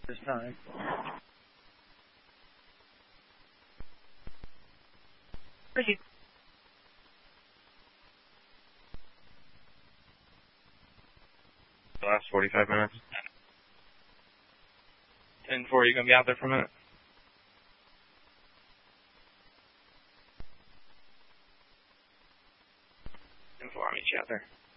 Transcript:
this time. Proceed. The last 45 minutes. 10-4, you going to be out there for a minute? 10-4, I'll meet you out there.